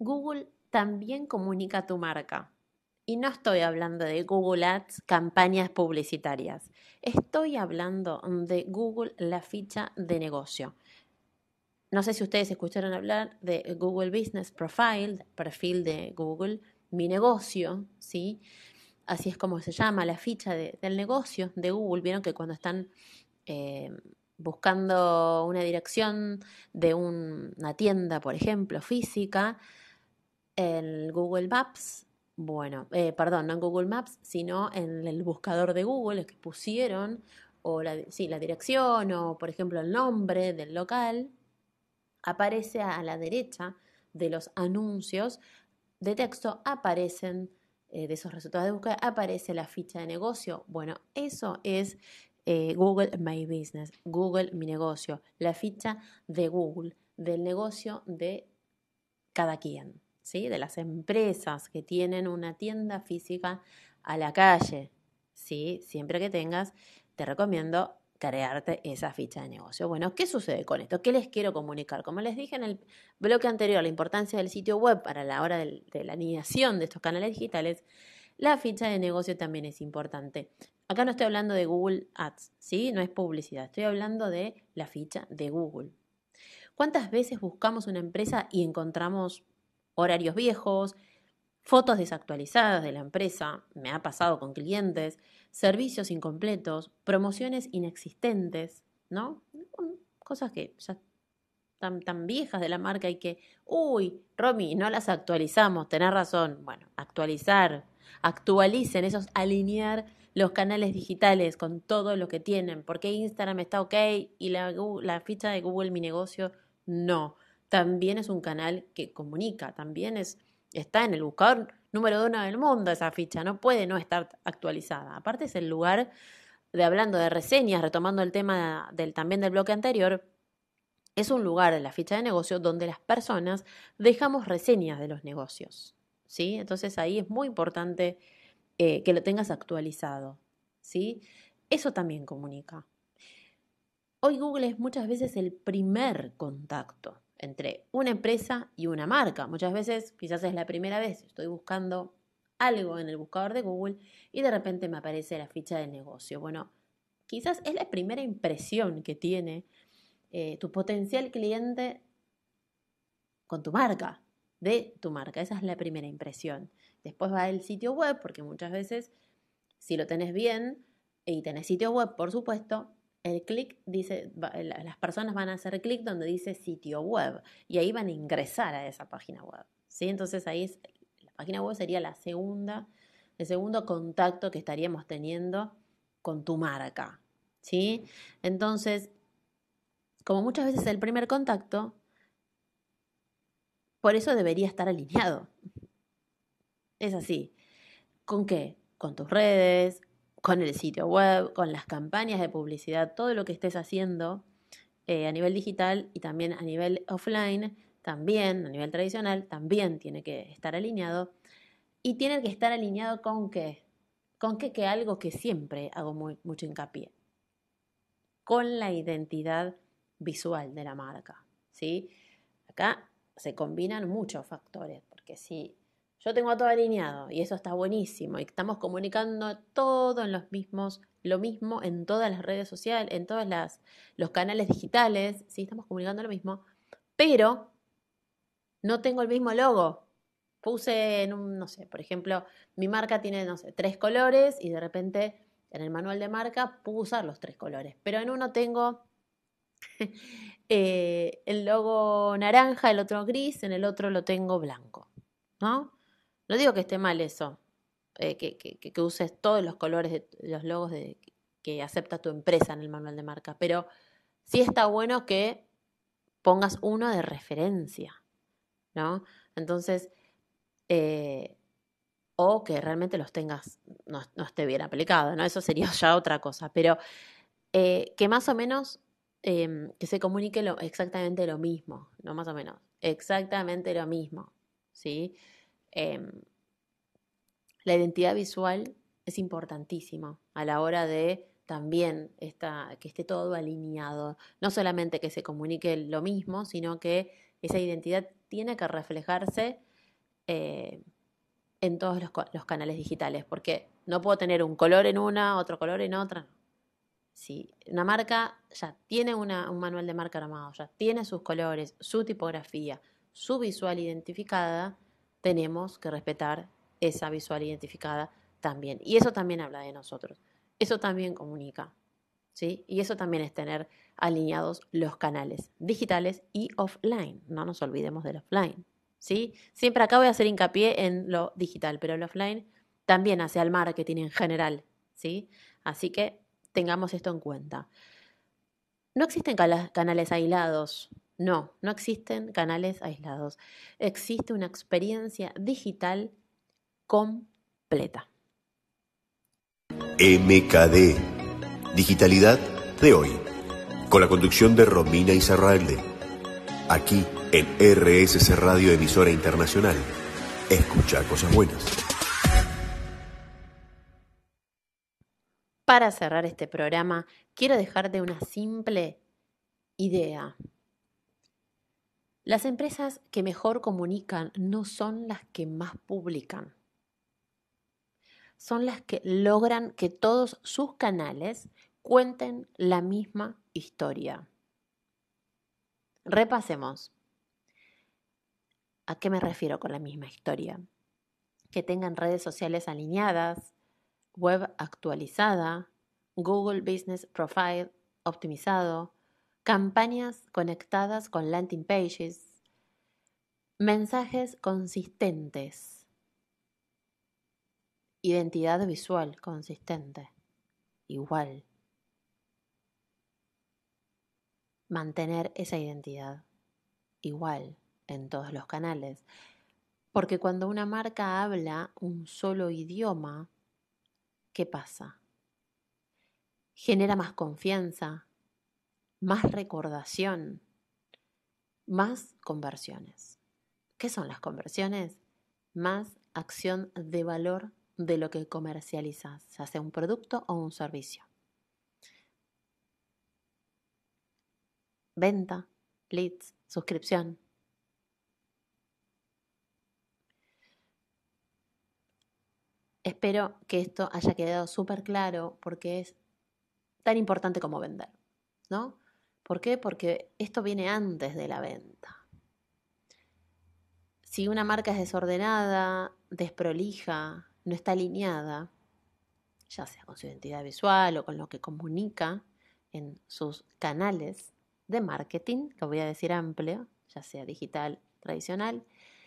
Google también comunica tu marca. Y no estoy hablando de Google Ads, campañas publicitarias. Estoy hablando de Google, la ficha de negocio. No sé si ustedes escucharon hablar de Google Business Profile, perfil de Google, mi negocio, ¿sí? Así es como se llama la ficha del negocio de Google. Vieron que cuando están eh, buscando una dirección de una tienda, por ejemplo, física, en Google Maps, bueno, perdón, no en Google Maps, sino en el buscador de Google, el que pusieron, o la dirección, o por ejemplo el nombre del local, aparece a la derecha de los anuncios de texto, aparecen de esos resultados de búsqueda, aparece la ficha de negocio. Bueno, eso es Google My Business, Google Mi Negocio, la ficha de Google, del negocio de cada quien, ¿sí? De las empresas que tienen una tienda física a la calle, ¿sí? Siempre que tengas, te recomiendo crearte esa ficha de negocio. Bueno, ¿qué sucede con esto? ¿Qué les quiero comunicar? Como les dije en el bloque anterior, la importancia del sitio web para la hora de la alineación de estos canales digitales, la ficha de negocio también es importante. Acá no estoy hablando de Google Ads, ¿sí? No es publicidad, estoy hablando de la ficha de Google. ¿Cuántas veces buscamos una empresa y encontramos horarios viejos, fotos desactualizadas de la empresa? Me ha pasado con clientes, servicios incompletos, promociones inexistentes, ¿no? Cosas que ya tan viejas de la marca y que, uy, Romy, no las actualizamos, tenés razón. Bueno, actualicen, eso es alinear los canales digitales con todo lo que tienen. ¿Por qué Instagram está ok y la ficha de Google Mi Negocio no? También es un canal que comunica, está en el buscador número 1 del mundo esa ficha, no puede no estar actualizada. Aparte es el lugar de hablando de reseñas, retomando el tema también del bloque anterior, es un lugar de la ficha de negocio donde las personas dejamos reseñas de los negocios, ¿sí? Entonces ahí es muy importante que lo tengas actualizado, ¿sí? Eso también comunica. Hoy Google es muchas veces el primer contacto entre una empresa y una marca. Muchas veces, quizás es la primera vez, estoy buscando algo en el buscador de Google y de repente me aparece la ficha de negocio. Bueno, quizás es la primera impresión que tiene tu potencial cliente con tu marca, de tu marca. Esa es la primera impresión. Después va el sitio web, porque muchas veces, si lo tenés bien y tenés sitio web, por supuesto, el clic dice, las personas van a hacer clic donde dice sitio web y ahí van a ingresar a esa página web. ¿Sí? Entonces ahí la página web sería el segundo contacto que estaríamos teniendo con tu marca. ¿Sí? Entonces, como muchas veces el primer contacto, por eso debería estar alineado. Es así. ¿Con qué? Con tus redes, con el sitio web, con las campañas de publicidad, todo lo que estés haciendo a nivel digital y también a nivel offline, también a nivel tradicional, también tiene que estar alineado. Y tiene que estar alineado con qué. ¿Con qué? Que algo que siempre hago mucho hincapié. Con la identidad visual de la marca. ¿Sí? Acá se combinan muchos factores, porque si yo tengo todo alineado y eso está buenísimo y estamos comunicando todo en lo mismo en todas las redes sociales, en todos los canales digitales, sí, estamos comunicando lo mismo, pero no tengo el mismo logo. Puse no sé, por ejemplo, mi marca tiene, no sé, 3 colores y de repente en el manual de marca puedo usar los 3 colores, pero en uno tengo el logo naranja, el otro gris, en el otro lo tengo blanco, ¿no? No digo que esté mal eso, que uses todos los colores de los logos que acepta tu empresa en el manual de marca, pero sí está bueno que pongas uno de referencia, ¿no? Entonces, eh, o que realmente los tengas, no esté bien aplicado, ¿no? Eso sería ya otra cosa, pero que más o menos que se comunique exactamente lo mismo, no más o menos, exactamente lo mismo, ¿sí? Em, la identidad visual es importantísima a la hora de también que esté todo alineado, no solamente que se comunique lo mismo, sino que esa identidad tiene que reflejarse en todos los canales digitales, porque no puedo tener un color en una, otro color en otra. Si una marca ya tiene un manual de marca armado, ya tiene sus colores, su tipografía, su visual identificada, tenemos que respetar esa visual identificada también. Y eso también habla de nosotros. Eso también comunica. ¿Sí? Y eso también es tener alineados los canales digitales y offline. No nos olvidemos del offline. ¿Sí? Siempre acá voy a hacer hincapié en lo digital, pero el offline también hace al marketing en general. ¿Sí? Así que tengamos esto en cuenta. No existen canales aislados. No, no existen canales aislados. Existe una experiencia digital completa. MKD, Digitalidad de hoy, con la conducción de Romina Izarralde, aquí en RSC Radio Emisora Internacional. Escucha cosas buenas. Para cerrar este programa, quiero dejarte una simple idea. Las empresas que mejor comunican no son las que más publican, son las que logran que todos sus canales cuenten la misma historia. Repasemos. ¿A qué me refiero con la misma historia? Que tengan redes sociales alineadas, web actualizada, Google Business Profile optimizado, campañas conectadas con landing pages, mensajes consistentes, identidad visual consistente, igual. Mantener esa identidad igual en todos los canales. Porque cuando una marca habla un solo idioma, ¿qué pasa? Genera más confianza, más recordación, más conversiones. ¿Qué son las conversiones? Más acción de valor de lo que comercializas, ya sea un producto o un servicio. Venta, leads, suscripción. Espero que esto haya quedado súper claro porque es tan importante como vender, ¿no? ¿Por qué? Porque esto viene antes de la venta. Si una marca es desordenada, desprolija, no está alineada, ya sea con su identidad visual o con lo que comunica en sus canales de marketing, que voy a decir amplio, ya sea digital, tradicional,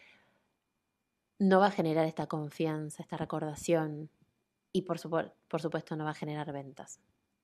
no va a generar esta confianza, esta recordación y por supuesto no va a generar ventas.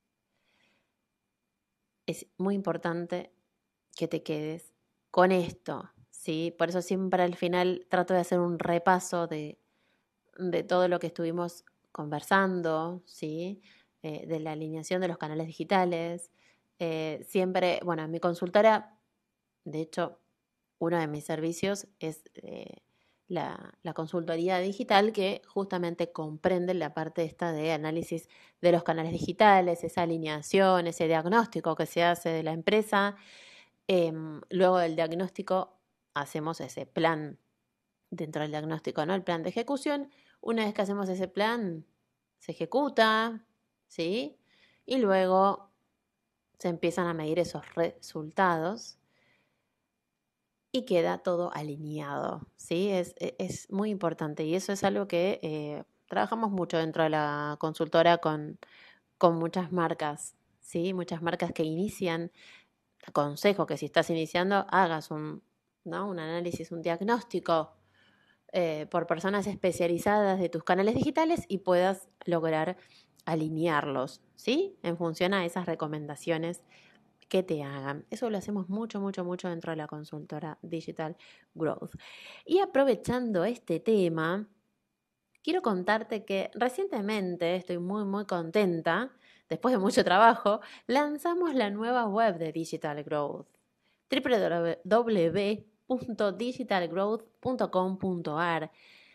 Es muy importante que te quedes con esto, ¿sí? Por eso siempre al final trato de hacer un repaso de todo lo que estuvimos conversando, ¿sí? De la alineación de los canales digitales. Siempre, bueno, en mi consultora, de hecho, uno de mis servicios es la consultoría digital que justamente comprende la parte esta de análisis de los canales digitales, esa alineación, ese diagnóstico que se hace de la empresa. Luego del diagnóstico hacemos ese plan dentro del diagnóstico, ¿no? El plan de ejecución. Una vez que hacemos ese plan, se ejecuta, ¿sí? Y luego se empiezan a medir esos resultados y queda todo alineado, ¿sí? Es muy importante y eso es algo que trabajamos mucho dentro de la consultora con muchas marcas, ¿sí? Muchas marcas que inician. Te aconsejo que si estás iniciando hagas ¿no? un análisis, un diagnóstico por personas especializadas de tus canales digitales y puedas lograr alinearlos, ¿sí? En función a esas recomendaciones que te hagan. Eso lo hacemos mucho, mucho, mucho dentro de la consultora Digital Growth. Y aprovechando este tema, quiero contarte que recientemente estoy muy, muy contenta. Después de mucho trabajo, lanzamos la nueva web de Digital Growth, www.digitalgrowth.com.ar.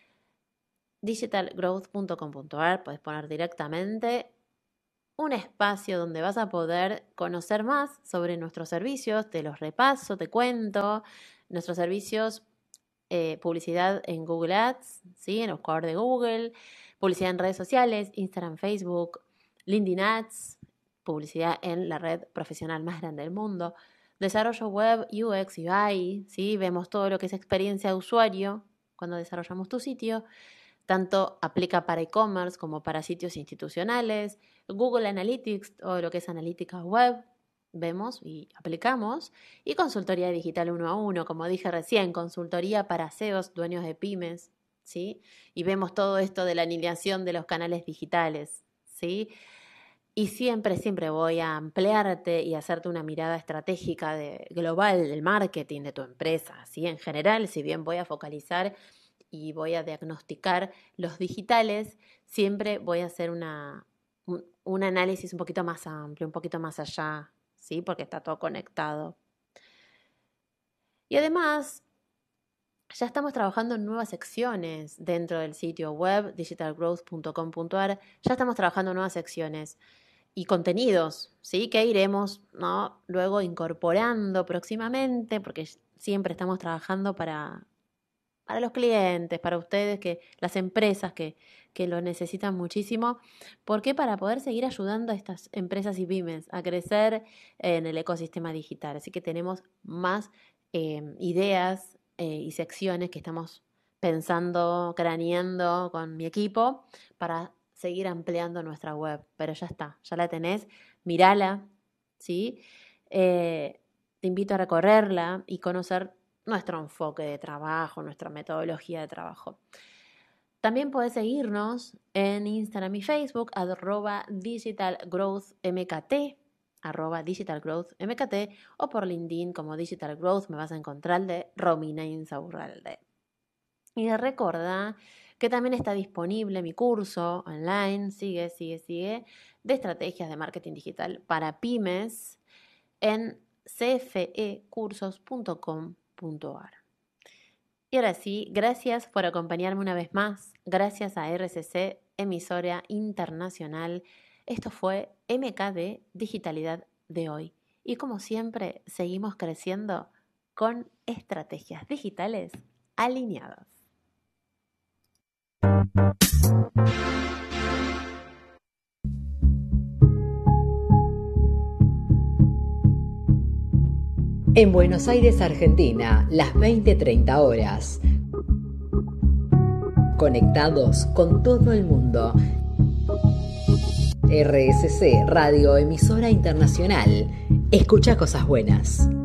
digitalgrowth.com.ar, puedes poner directamente un espacio donde vas a poder conocer más sobre nuestros servicios, te los repaso, te cuento. Nuestros servicios publicidad en Google Ads, ¿sí? En el buscador de Google, publicidad en redes sociales, Instagram, Facebook, LinkedIn Ads, publicidad en la red profesional más grande del mundo, desarrollo web, UX, UI, ¿sí? Vemos todo lo que es experiencia de usuario cuando desarrollamos tu sitio. Tanto aplica para e-commerce como para sitios institucionales, Google Analytics o lo que es analítica web, vemos y aplicamos, y consultoría digital 1 a 1, como dije recién, consultoría para CEOs, dueños de pymes, ¿sí? Y vemos todo esto de la alineación de los canales digitales, ¿sí? Y siempre voy a ampliarte y hacerte una mirada estratégica global del marketing de tu empresa, ¿sí? En general, si bien voy a focalizar y voy a diagnosticar los digitales, siempre voy a hacer un análisis un poquito más amplio, un poquito más allá, ¿sí? Porque está todo conectado. Y además, ya estamos trabajando en nuevas secciones dentro del sitio web digitalgrowth.com.ar. Ya estamos trabajando en nuevas secciones y contenidos, ¿sí? Que iremos, ¿no? Luego incorporando próximamente, porque siempre estamos trabajando para los clientes, para ustedes, las empresas que lo necesitan muchísimo. ¿Por qué? Para poder seguir ayudando a estas empresas y pymes a crecer en el ecosistema digital. Así que tenemos más ideas y secciones que estamos pensando, craneando con mi equipo para seguir ampliando nuestra web. Pero ya está, ya la tenés, mírala, ¿sí? Te invito a recorrerla y conocer nuestro enfoque de trabajo, nuestra metodología de trabajo. También podés seguirnos en Instagram y Facebook, @digitalgrowthmkt, @digitalgrowthmkt, o por LinkedIn como Digital Growth me vas a encontrar, de Romina Insaurralde. Y recordá que también está disponible mi curso online, sigue, de estrategias de marketing digital para pymes en cfecursos.com.ar. Y ahora sí, gracias por acompañarme una vez más. Gracias a RCC, emisora internacional. Esto fue MKD Digitalidad de hoy. Y como siempre, seguimos creciendo con estrategias digitales alineadas. En Buenos Aires, Argentina, las 20:30 horas. Conectados con todo el mundo. RSC, Radio Emisora Internacional. Escucha cosas buenas.